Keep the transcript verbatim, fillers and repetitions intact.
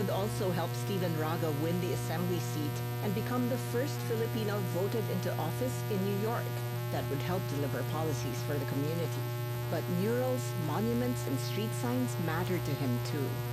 would also help Stephen Raga win the assembly seat and become the first Filipino voted into office in New York that would help deliver policies for the community. But murals, monuments, and street signs mattered to him too.